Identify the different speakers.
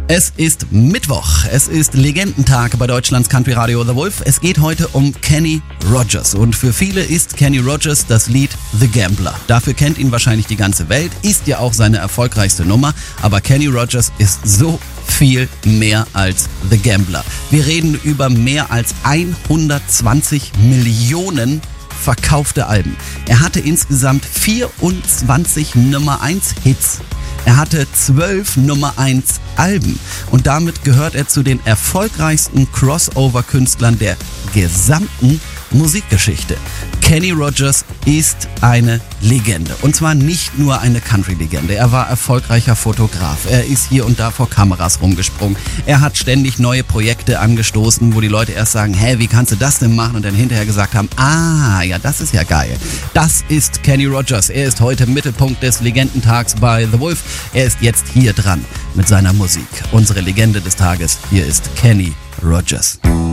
Speaker 1: Es ist Mittwoch, es ist Legendentag bei Deutschlands Country Radio The Wolf. Es geht heute um Kenny Rogers und für viele ist Kenny Rogers das Lied The Gambler. Dafür kennt ihn wahrscheinlich die ganze Welt, ist ja auch seine erfolgreichste Nummer, aber Kenny Rogers ist so viel mehr als The Gambler. Wir reden über mehr als 120 Millionen verkaufte Alben. Er hatte insgesamt 24 Nummer 1 Hits. Er hatte 12 Nummer 1 Alben und damit gehört er zu den erfolgreichsten Crossover-Künstlern der gesamten Musikgeschichte. Kenny Rogers ist eine Legende und zwar nicht nur eine Country-Legende. Er war erfolgreicher Fotograf, er ist hier und da vor Kameras rumgesprungen. Er hat ständig neue Projekte angestoßen, wo die Leute erst sagen, wie kannst du das denn machen? Und dann hinterher gesagt haben, ja, das ist ja geil. Das ist Kenny Rogers. Er ist heute Mittelpunkt des Legendentags bei The Wolf. Er ist jetzt hier dran mit seiner Musik. Unsere Legende des Tages, hier ist Kenny Rogers.